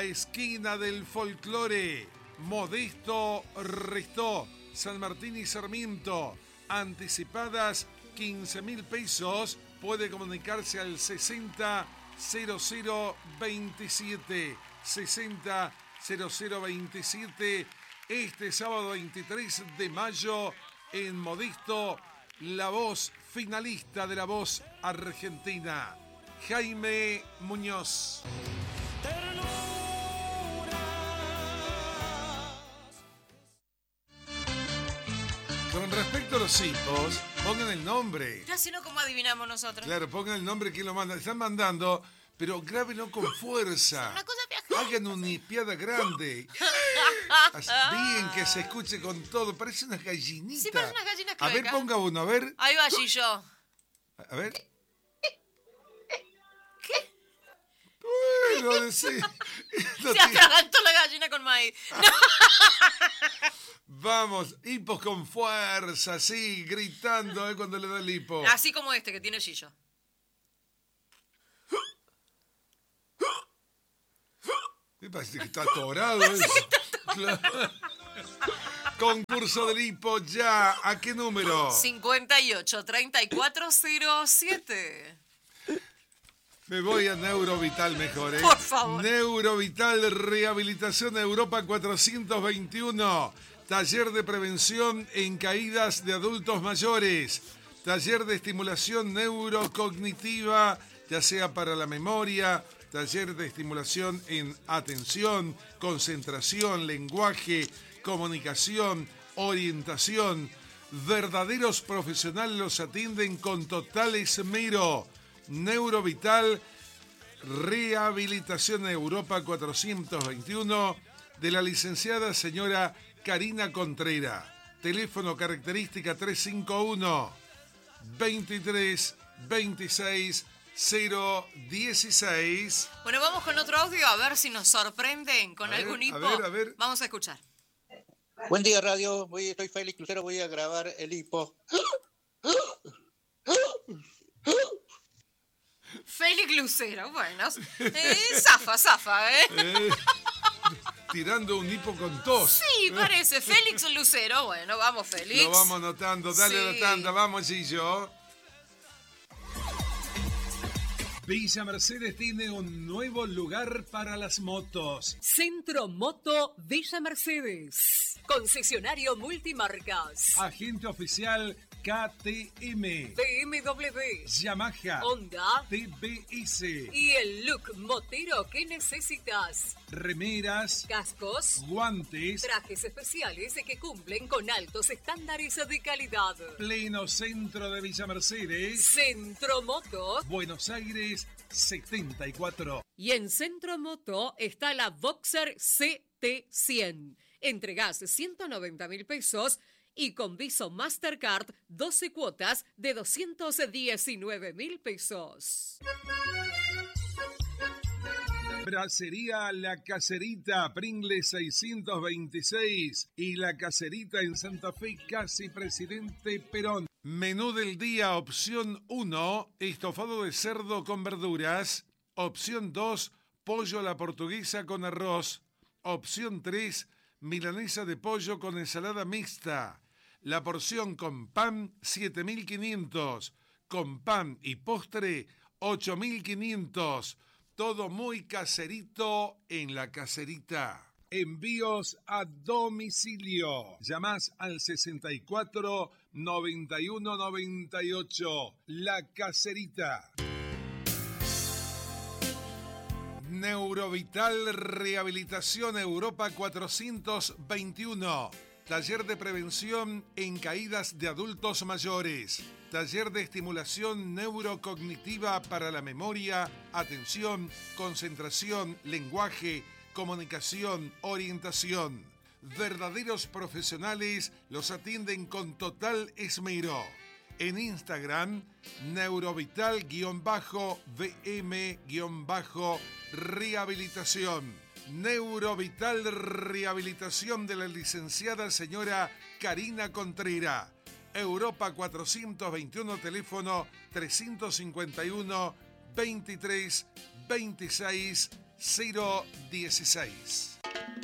Esquina del Folclore, Modesto Restó, San Martín y Sarmiento. Anticipadas 15.000 pesos. Puede comunicarse al 600027. 600027. Este sábado 23 de mayo en Modesto, la voz finalista de La Voz Argentina, Jaime Muñoz. Con respecto a los hipos, pongan el nombre. Ya si no, ¿cómo adivinamos nosotros? Claro, pongan el nombre, quién lo manda. Están mandando, pero grábenlo con fuerza. Una cosa Hagan una hipiada grande. Bien que se escuche con todo. Parece una gallinita. Sí, parece una gallina A ver, clueca. ponga uno, a ver. Ahí va Gillo. A ver. ¿Qué? Bueno, sí. Se atragantó la gallina con maíz. No. Vamos, hipos con fuerza, sí, gritando cuando le da el hipo. Así como este que tiene Gillo. Me parece que está atorado eso. Claro. Concurso del hipo ya. ¿A qué número? 583407. Me voy a Neurovital mejor, ¿eh? Por favor. Neurovital Rehabilitación Europa 421. Taller de prevención en caídas de adultos mayores. Taller de estimulación neurocognitiva, ya sea para la memoria. Taller de estimulación en atención, concentración, lenguaje, comunicación, orientación. Verdaderos profesionales los atienden con total esmero. Neurovital Rehabilitación Europa 421 de la licenciada señora Karina Contreras. Teléfono característica 351 23 26 016. Bueno, vamos con otro audio a ver si nos sorprenden con algún hipo. A ver. Vamos a escuchar. Buen día, radio. Soy Félix Lucero, voy a grabar el hipo. Félix Lucero, bueno. Zafa, ¿eh? Tirando un hipo con tos. Sí, parece. Félix Lucero. Bueno, vamos, Félix. Lo vamos anotando. Dale Sí. a la tanda. Vamos, Gillo. Villa Mercedes tiene un nuevo lugar para las motos. Centro Moto Villa Mercedes. Concesionario multimarcas. Agente oficial KTM. BMW. Yamaha. Honda. TBS. Y el look motero que necesitas. Remeras. Cascos. Guantes. Trajes especiales que cumplen con altos estándares de calidad. Pleno centro de Villa Mercedes. Centro Moto. Buenos Aires 74. Y en Centro Moto está la Boxer CT100. Entregás 190.000 pesos y con Viso Mastercard 12 cuotas de 219.000 pesos. Bracería La Caserita, Pringles 626 y La Caserita en Santa Fe, casi Presidente Perón. Menú del día, opción 1, estofado de cerdo con verduras. Opción 2, pollo a la portuguesa con arroz. Opción 3, milanesa de pollo con ensalada mixta. La porción con pan, 7.500. Con pan y postre, 8.500. Todo muy caserito en La Caserita. Envíos a domicilio. Llamás al 64 91 98. La Caserita. Neurovital Rehabilitación Europa 421. Taller de prevención en caídas de adultos mayores. Taller de estimulación neurocognitiva para la memoria, atención, concentración, lenguaje, comunicación, orientación. Verdaderos profesionales los atienden con total esmero. En Instagram, neurovital-vm-rehabilitación. Neurovital Rehabilitación de la licenciada señora Karina Contreras. Europa 421, teléfono 351 23 26 016.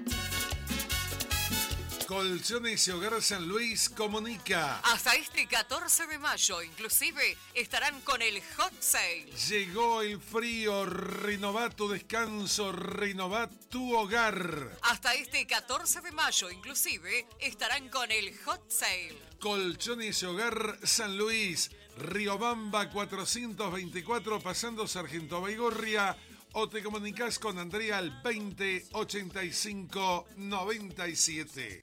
Colchones y Hogar San Luis comunica. Hasta este 14 de mayo, inclusive, estarán con el Hot Sale. Llegó el frío, renová tu descanso, renová tu hogar. Hasta este 14 de mayo, inclusive, estarán con el Hot Sale. Colchones y Hogar San Luis, Riobamba 424, pasando Sargento Baigorria, o te comunicas con Andrea al 20 85 97.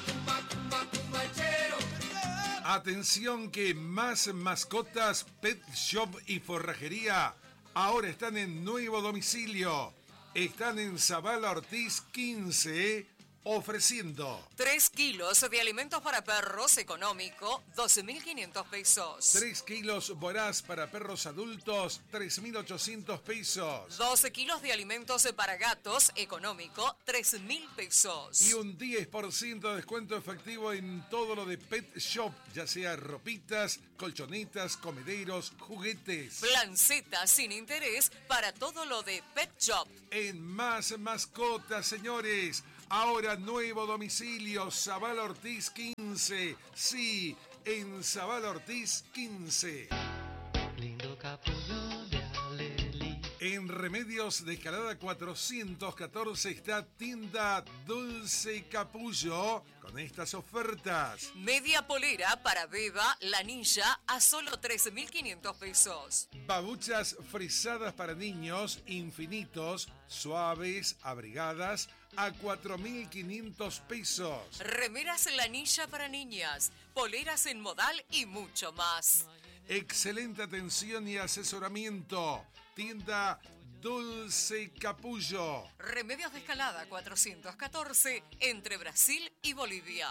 Atención que más mascotas, pet shop y forrajería ahora están en nuevo domicilio. Están en Zavala Ortiz 15, ofreciendo 3 kilos de alimentos para perros económico, 12.500 pesos. 3 kilos Voraz para perros adultos, 3.800 pesos. 12 kilos de alimentos para gatos económico, 3.000 pesos. Y un 10% de descuento efectivo en todo lo de Pet Shop, ya sea ropitas, colchonetas, comederos, juguetes. Plan Z sin interés para todo lo de Pet Shop. En Más Mascotas, señores. Ahora nuevo domicilio, Zavala Ortiz 15. Sí, en Zavala Ortiz 15. Lindo capullo de Alelí. En Remedios de Escalada 414 está Tienda Dulce Capullo con estas ofertas. Media polera para Beba, Lanilla, a solo 13.500 pesos. Babuchas frisadas para niños, infinitos, suaves, abrigadas, a 4.500 pesos. Remeras Lanilla para niñas, poleras en modal y mucho más. Excelente atención y asesoramiento. Tienda Dulce Capullo. Remedios de Escalada 414, entre Brasil y Bolivia.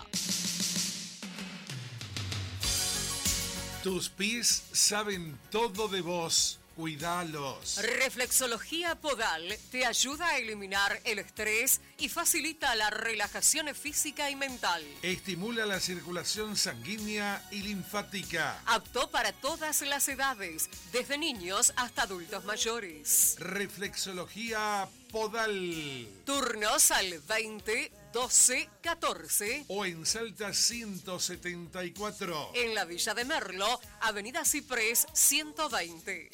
Tus pies saben todo de vos. Cuidalos. Reflexología Podal te ayuda a eliminar el estrés y facilita la relajación física y mental. Estimula la circulación sanguínea y linfática. Apto para todas las edades, desde niños hasta adultos mayores. Reflexología Podal. Turnos al 20 12 14. O en Salta 174. En la Villa de Merlo, Avenida Ciprés 120.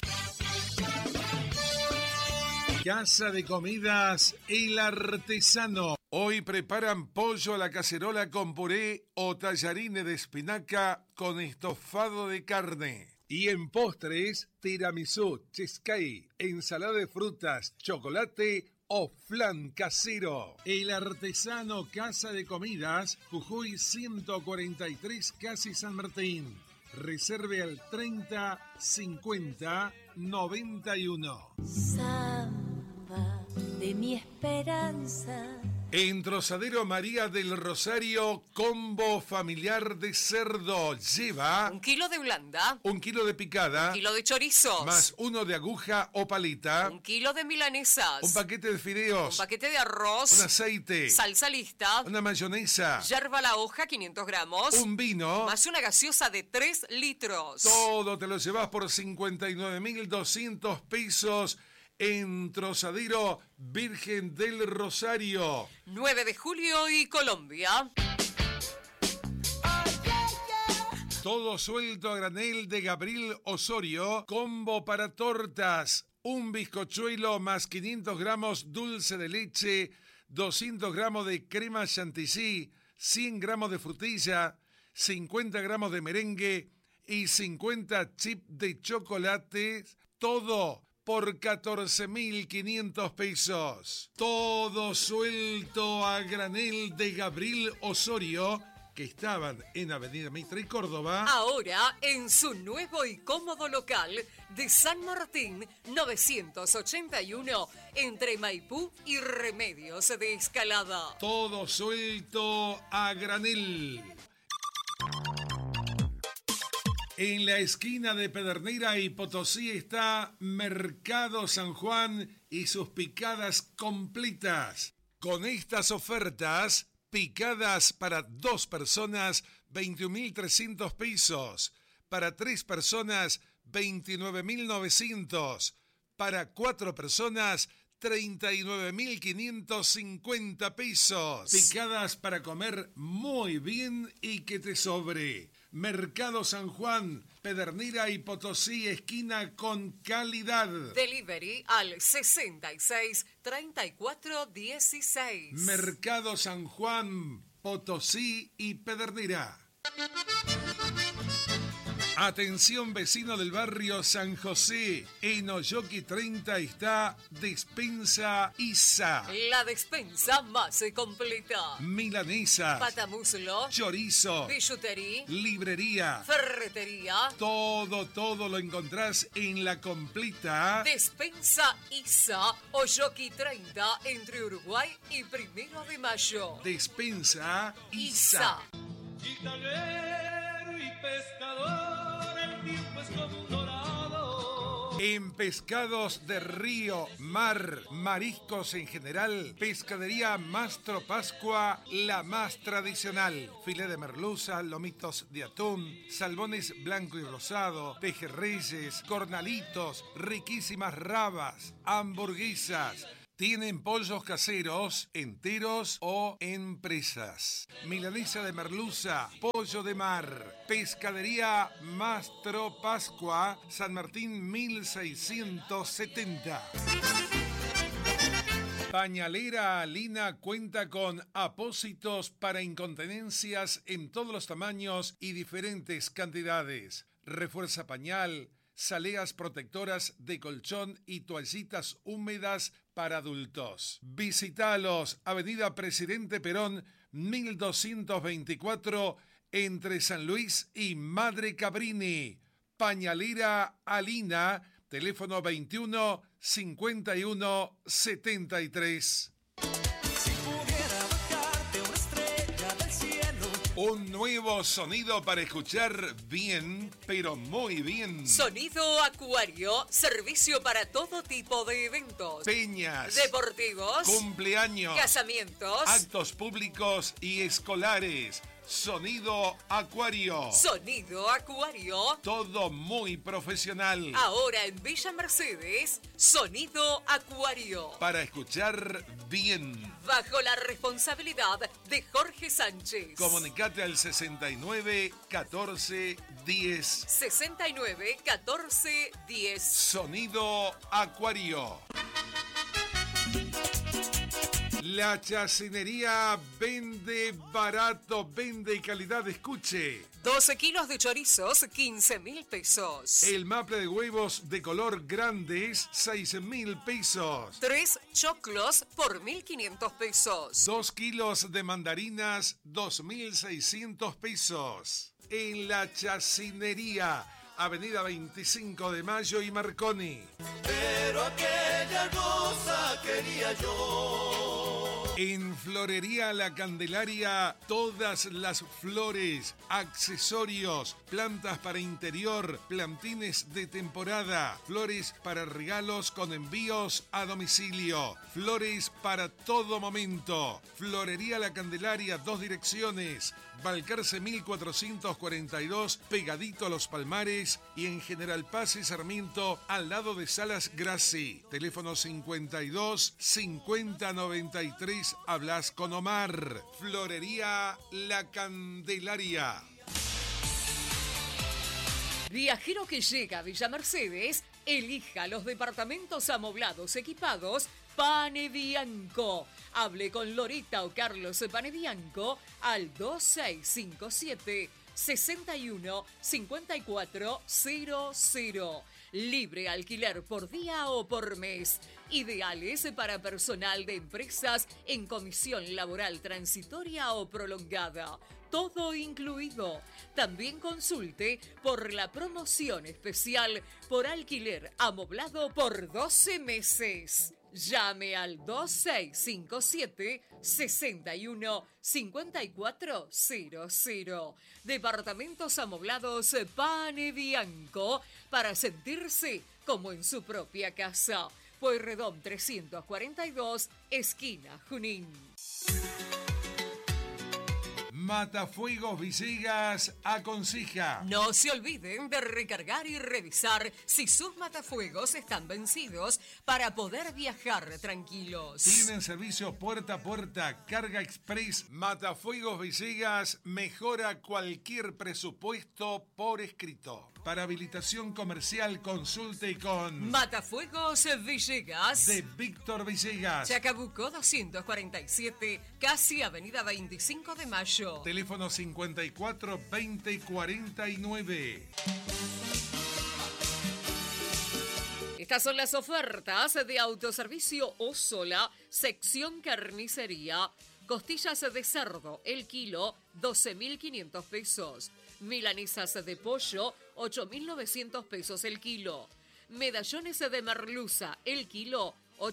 Casa de Comidas El Artesano. Hoy preparan pollo a la cacerola con puré o tallarines de espinaca con estofado de carne. Y en postres, tiramisú, cheesecake, ensalada de frutas, chocolate o flan casero. El Artesano Casa de Comidas, Jujuy 143, Casi San Martín. Reserve al 30 50 91. Samba de mi esperanza. En Trozadero María del Rosario, combo familiar de cerdo. Lleva 1 kilo de blanda, 1 kilo de picada, 1 kilo de chorizos, más 1 de aguja o palita, 1 kilo de milanesas, un paquete de fideos, un paquete de arroz, un aceite, salsa lista, una mayonesa, yerba la hoja 500 gramos, un vino. más una gaseosa de 3 litros. Todo te lo llevas por 59.200 pesos en Trozadero Virgen del Rosario. 9 de julio y Colombia. Todo suelto a granel de Gabriel Osorio. Combo para tortas. Un bizcochuelo más 500 gramos dulce de leche, 200 gramos de crema chantilly, 100 gramos de frutilla, 50 gramos de merengue y 50 chips de chocolate. Todo por 14.500 pesos. Todo suelto a granel de Gabriel Osorio, que estaban en Avenida Mitre y Córdoba. Ahora en su nuevo y cómodo local de San Martín 981, entre Maipú y Remedios de Escalada. Todo suelto a granel. En la esquina de Pedernera y Potosí está Mercado San Juan y sus picadas completas. Con estas ofertas, picadas para 2 personas, 21.300 pesos. Para 3 personas, 29.900. Para 4 personas, 39.550 pesos. Picadas para comer muy bien y que te sobre. Mercado San Juan, Pedernera y Potosí, esquina con calidad. Delivery al 66 34 16. Mercado San Juan, Potosí y Pedernera. Atención vecino del barrio San José, en Oyoki 30 está Despensa Isa. La despensa más completa. Milanesas, Patamuslo, chorizo, billutería, librería, ferretería. todo lo encontrás en la completa Despensa Isa, Oyoki 30, entre Uruguay y 1 de Mayo. Despensa Isa. Gitanero y pescador, el tiempo es como un dorado. En pescados de río, mar, mariscos en general, Pescadería Mastro Pascua, la más tradicional. Filé de merluza, lomitos de atún, salmones blanco y rosado, pejerreyes, cornalitos, riquísimas rabas, hamburguesas. Tienen pollos caseros, enteros o en presas. Milanesa de merluza, pollo de mar. Pescadería Mastro Pascua, San Martín 1670. Pañalera Alina cuenta con apósitos para incontinencias en todos los tamaños y diferentes cantidades. Refuerza pañal, saleas protectoras de colchón y toallitas húmedas para adultos. Visítalos, Avenida Presidente Perón, 1224, entre San Luis y Madre Cabrini. Pañalera Alina, teléfono 21 51 73. Un nuevo sonido para escuchar bien, pero muy bien. Sonido Acuario, servicio para todo tipo de eventos. Peñas, Deportivos, cumpleaños, casamientos, actos públicos y escolares. Sonido Acuario. Sonido Acuario. Todo muy profesional. Ahora en Villa Mercedes, Sonido Acuario. Para escuchar bien. Bajo la responsabilidad de Jorge Sánchez. Comunicate al 69 14 10. 69 14 10. Sonido Acuario. La chacinería vende barato, vende calidad. Escuche. 12 kilos de chorizos, 15.000 pesos. El maple de huevos de color grandes, 6.000 pesos. 3 choclos por 1.500 pesos. 2 kilos de mandarinas, 2.600 pesos. En la chacinería, Avenida 25 de Mayo y Marconi. Pero aquella cosa quería yo. En Florería La Candelaria, todas las flores, accesorios, plantas para interior, plantines de temporada, flores para regalos con envíos a domicilio, flores para todo momento. Florería La Candelaria, 2 direcciones, Balcarce 1442, pegadito a Los Palmares, y en General Paz y Sarmiento, al lado de Salas Grassi. Teléfono 52 50 93. Hablas con Omar. Florería La Candelaria. Viajero que llega a Villa Mercedes, elija los departamentos amoblados equipados Panebianco. Hable con Lorita o Carlos Panebianco al 2657 61 54 00. Libre alquiler por día o por mes. Ideales para personal de empresas en comisión laboral transitoria o prolongada. Todo incluido. También consulte por la promoción especial por alquiler amoblado por 12 meses. Llame al 2657 61 54 00. Departamentos amoblados Panebianco para sentirse como en su propia casa. Pueyrredón 342, esquina Junín. Matafuegos Villegas aconseja. No se olviden de recargar y revisar si sus matafuegos están vencidos para poder viajar tranquilos. Tienen servicio puerta a puerta, carga express. Matafuegos Villegas mejora cualquier presupuesto por escrito. Para habilitación comercial, consulte con Matafuegos Villegas de Víctor Villegas. Chacabuco 247, casi Avenida 25 de Mayo. Teléfono 54 20 49. Estas son las ofertas de Autoservicio Osola, sección carnicería. Costillas de cerdo, el kilo, 12.500 pesos. Milanesas de pollo, 8.900 pesos el kilo. Medallones de merluza, el kilo,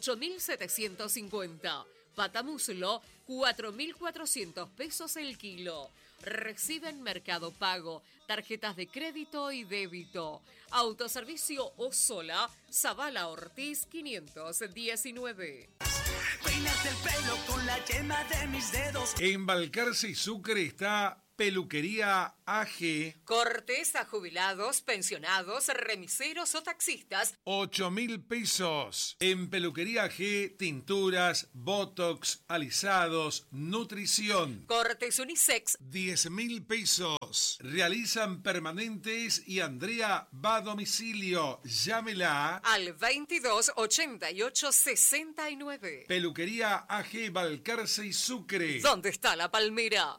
8.750. Patamuslo, 4.400 pesos el kilo. Reciben Mercado Pago, tarjetas de crédito y débito. Autoservicio Osola, Zavala Ortiz 519. Peínate el pelo con la yema de mis dedos. En Balcarce y Sucre está Peluquería AG. Cortes a jubilados, pensionados, remiseros o taxistas. 8.000 pesos. En Peluquería AG, tinturas, botox, alisados, nutrición. Cortes unisex. 10.000 pesos. Realizan permanentes y Andrea va a domicilio. Llámela Al 22 88 69. Peluquería AG Balcarce y Sucre. ¿Dónde está la palmera?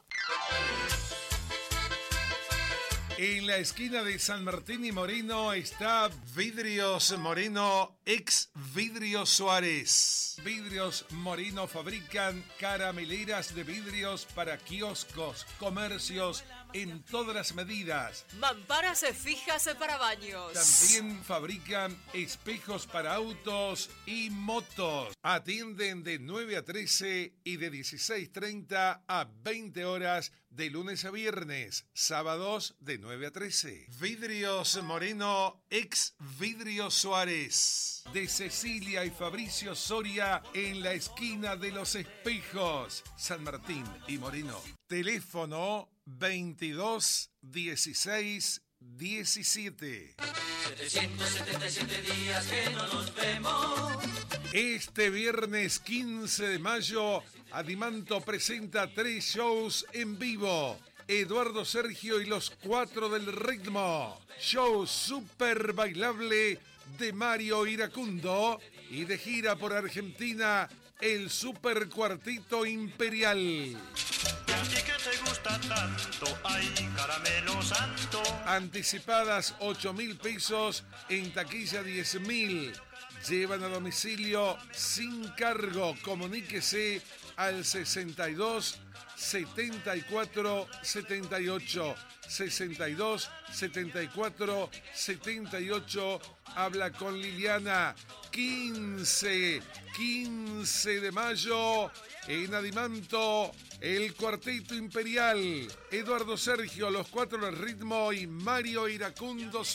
En la esquina de San Martín y Moreno está Vidrios Moreno, ex Vidrios Suárez. Vidrios Moreno fabrican carameleras de vidrios para kioscos, comercios, en todas las medidas. Mamparas fijas para baños. También fabrican espejos para autos y motos. Atienden de 9 a 13 y de 16:30 a 20 horas de lunes a viernes. Sábados de 9 a 13. Vidrios Moreno, ex Vidrios Suárez. De Cecilia y Fabricio Soria en la esquina de los espejos. San Martín y Moreno. Teléfono 22 16 17. 777 días que no nos vemos. Este viernes 15 de mayo, Adimanto presenta 3 shows en vivo. Eduardo Sergio y los 4 del ritmo. Show super bailable de Mario Iracundo. Y de gira por Argentina, el Super Cuartito Imperial. Y a ti que te gusta tanto, ay, caramelo santo. Anticipadas 8.000 pesos, en taquilla 10.000. Llevan a domicilio sin cargo. Comuníquese al 62 74 78. 62 74 78. Habla con Liliana. 15 de mayo en Adimanto, el Cuarteto Imperial. Eduardo Sergio, los 4 del ritmo y Mario Iracundo.